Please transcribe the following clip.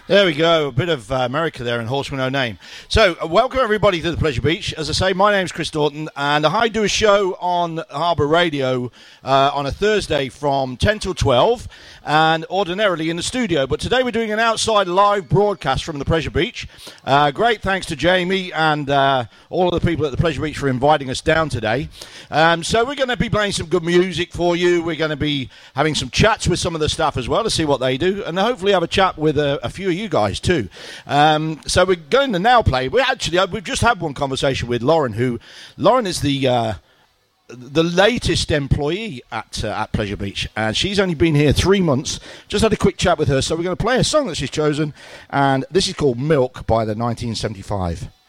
There we go, a bit of America there in Horse with No Name. So, welcome everybody to the Pleasure Beach. As I say, my name's Chris Dorton, and I do a show on Harbour Radio on a Thursday from 10 till 12, and ordinarily in the studio. But today we're doing an outside live broadcast from the Pleasure Beach. Great thanks to Jamie and all of the people at the Pleasure Beach for inviting us down today. So we're going to be playing some good music for you. We're going to be having some chats with some of the staff as well to see what they do, and hopefully have a chat with a few of you guys too. So we're going to now play. We've just had one conversation with Lauren, Lauren is the latest employee at Pleasure Beach, and she's only been here 3 months. Just had a quick chat with her, so we're going to play a song that she's chosen, and this is called Milk by the 1975.